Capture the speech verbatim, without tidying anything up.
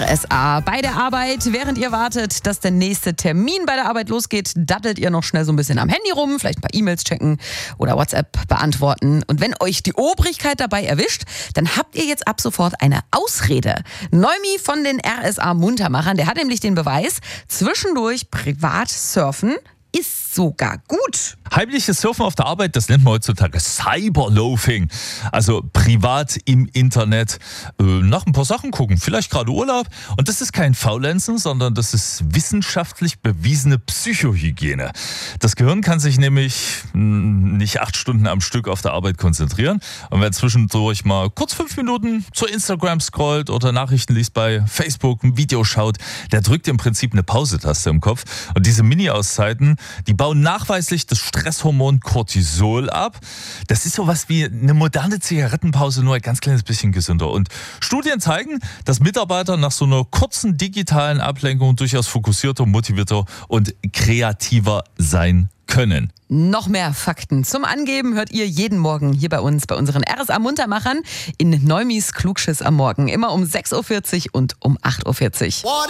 R S A. Bei der Arbeit, während ihr wartet, dass der nächste Termin bei der Arbeit losgeht, dattelt ihr noch schnell so ein bisschen am Handy rum, vielleicht ein paar E-Mails checken oder WhatsApp beantworten. Und wenn euch die Obrigkeit dabei erwischt, dann habt ihr jetzt ab sofort eine Ausrede. Neumi von den R S A-Muntermachern, der hat nämlich den Beweis, zwischendurch privat surfen ist sogar gut. Heimliches Surfen auf der Arbeit, das nennt man heutzutage Cyberloafing. Also privat im Internet äh, nach ein paar Sachen gucken, vielleicht gerade Urlaub. Und das ist kein Faulenzen, sondern das ist wissenschaftlich bewiesene Psychohygiene. Das Gehirn kann sich nämlich mh, nicht acht Stunden am Stück auf der Arbeit konzentrieren. Und wer zwischendurch mal kurz fünf Minuten zu Instagram scrollt oder Nachrichten liest bei Facebook, ein Video schaut, der drückt im Prinzip eine Pause-Taste im Kopf. Und diese Mini-Auszeiten, die bauen nachweislich das Stresshormon Cortisol ab. Das ist sowas wie eine moderne Zigarettenpause, nur ein ganz kleines bisschen gesünder. Und Studien zeigen, dass Mitarbeiter nach so einer kurzen digitalen Ablenkung durchaus fokussierter, motivierter und kreativer sein können. Noch mehr Fakten zum Angeben hört ihr jeden Morgen hier bei uns, bei unseren R S A-Muntermachern in Neumis Klugschiss am Morgen. Immer um sechs Uhr vierzig und um acht Uhr vierzig.